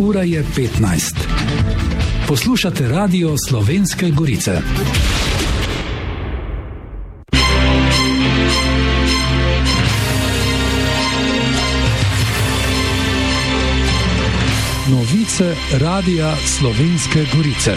Ura je 15. Poslušate Radio Slovenske Gorice. Novice Radia Slovenske Gorice.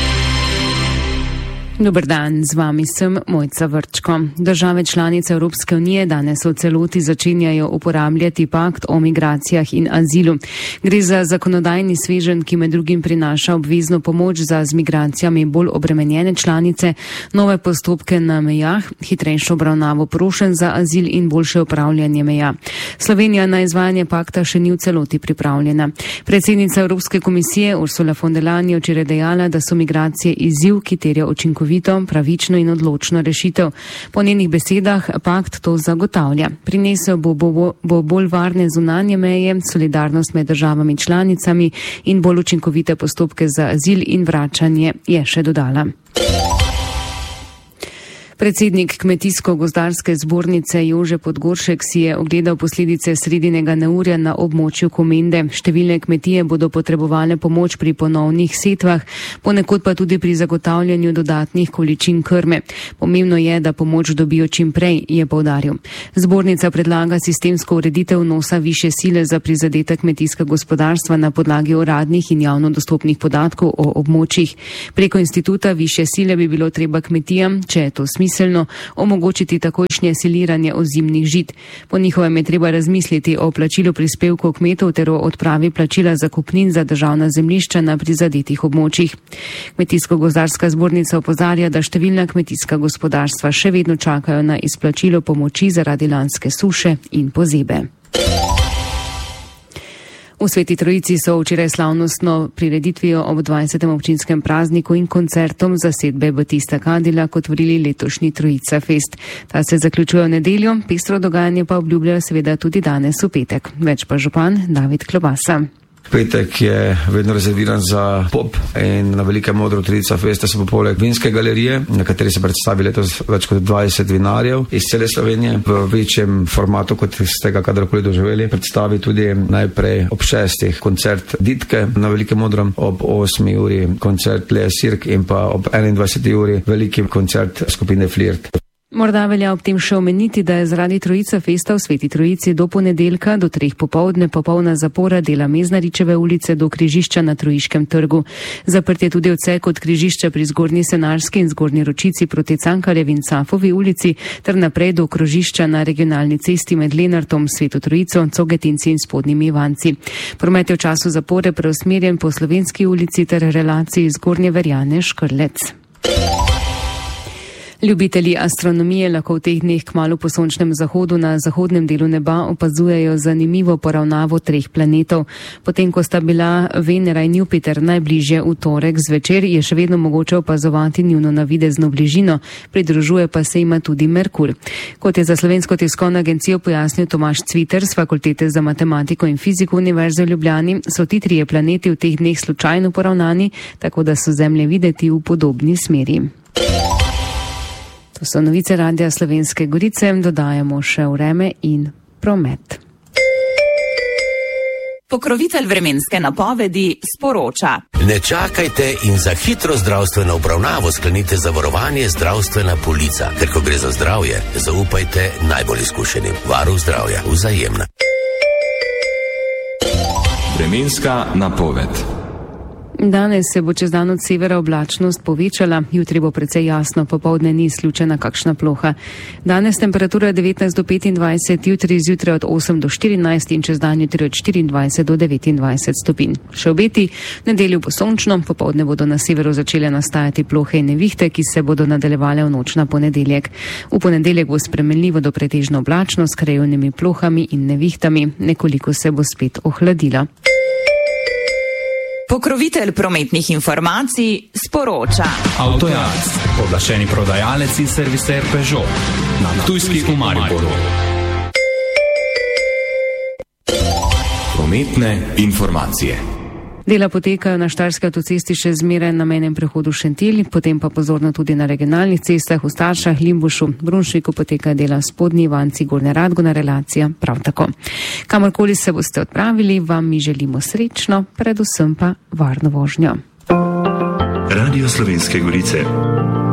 Dober dan, z vami sem Mojca Vrčko. Države članice Evropske unije danes v celoti začenjajo uporabljati pakt o migracijah in azilu. Gre za zakonodajni sveženj, ki med drugim prinaša obvezno pomoč za z migracijami bolj obremenjene članice, nove postopke na mejah, hitrejšo obravnavo prošenj za azil in boljše upravljanje meja. Slovenija na izvajanje pakta še ni v celoti pripravljena. Predsednica Evropske komisije Ursula von der Leyen je včeraj dejala, da so migracije izziv, ki terja učinkovito, pravično in odločno rešitev. Po njenih besedah pakt to zagotavlja. Prinesel bo bolj varne zunanje meje, solidarnost med državami članicami in bolj učinkovite postopke za azil in vračanje, je še dodala. Predsednik Kmetijsko-gozdarske zbornice Jože Podgoršek si je ogledal posledice sredinega neurja na območju Komende. Številne kmetije bodo potrebovale pomoč pri ponovnih setvah, ponekod pa tudi pri zagotavljanju dodatnih količin krme. Pomembno je, da pomoč dobijo čim prej, je poudaril. Zbornica predlaga sistemsko ureditev vnosa višje sile za prizadeta kmetijska gospodarstva na podlagi uradnih in javno dostopnih podatkov o območjih. Preko instituta višje sile bi bilo treba kmetijam, če je to smiselno, omogočiti takojšnje siliranje ozimnih žit. Po njihovem je treba razmisliti o plačilu prispevkov kmetov ter o odpravi plačila zakupnin za državna zemljišča na prizadetih območjih. Kmetijsko-gozdarska zbornica opozarja, da številna kmetijska gospodarstva še vedno čakajo na izplačilo pomoči zaradi lanske suše in pozebe. V Sveti Trojici so včeraj slavnostno prireditvijo ob 20. občinskem prazniku in koncertom zasedbe Batista Cadillac otvorili letošnji Trojica Fest. Ta se zaključuje v nedeljo, pestro dogajanje pa obljubljajo seveda tudi danes v petek. Več pa župan David Klobasa. Petek je vedno rezerviran za pop in na velikem odru Trojica Festa so poleg vinske galerije, na kateri se predstavi letos več kot 20 vinarjev iz cele Slovenije v večjem formatu, kot ste ga kadarkoli doživeli. Predstavi tudi najprej ob 6. koncert Ditke na velikem odru, ob 8. uri koncert Lea Sirk in pa ob 21. uri veliki koncert skupine Flirt. Morda velja ob tem še omeniti, da je zaradi Trojica Festa v Sveti Trojici do ponedeljka do 3 popoldne popolna zapora dela Meznaričeve ulice do križišča na Trojiškem trgu. Zaprt je tudi odsek od križišča pri Zgornji Senarski in Zgornji Ročici proti Cankarjevi in Cafovi ulici ter naprej do krožišča na regionalni cesti med Lenartom, Sveto Trojico, Cogetinci in Spodnjimi Ivanci. Promet je v času zapore preusmerjen po Slovenski ulici ter relaciji Zgornje Verjane Škrlec. Ljubitelji astronomije lahko v teh dneh kmalu po sončnem zahodu na zahodnem delu neba opazujejo zanimivo poravnavo 3 planetov. Potem, ko sta bila Venera in Jupiter najbližje v torek zvečer, je še vedno mogoče opazovati njuno navidezno bližino, pridružuje pa se jima tudi Merkur. Kot je za Slovensko tiskovno agencijo pojasnil Tomaž Cviter z Fakultete za matematiko in fiziko Univerze v Ljubljani, so ti 3 planeti v teh dneh slučajno poravnani, tako da so Zemlje videti v podobni smeri. To so novice Radia Slovenske Gorice, dodajamo še vreme in promet. Pokrovitelj vremenske napovedi sporoča. Ne čakajte in za hitro zdravstveno obravnavo sklenite zavarovanje zdravstvena polica. Ker ko gre za zdravje, zaupajte najbolj izkušenim. Varuh zdravja, Vzajemna. Vremenska napoved. Danes se bo čez dan od severa oblačnost povečala, jutri bo precej jasno, popoldne ni izključena kakšna ploha. Danes temperatura 19 do 25, jutri zjutraj od 8 do 14 in čez dan jutri od 24 do 29 stopinj. Še obeti, nedeljo bo sončno, popoldne bodo na severu začele nastajati plohe in nevihte, ki se bodo nadaljevale v noč na ponedeljek. V ponedeljek bo spremenljivo do pretežno oblačno s krajevnimi plohami in nevihtami, nekoliko se bo spet ohladila. Pokrovitelj prometnih informacij sporoča. Avtojaz, oglašeni prodajalec in serviser Peugeot na Ptujski v Mariboru. Prometne informacije. Dela potekajo na Štajerski avtocesti še zmeraj na mejnem prehodu Šentilj, potem pa pozorno tudi na regionalnih cestah v Staršah, Limbušu, Brunšviku potekajo dela Spodnji Ivanci, Gornja Radgona relacija prav tako. Kamorkoli se boste odpravili, vam mi želimo srečno, predvsem pa varno vožnjo. Radio Slovenske Gorice.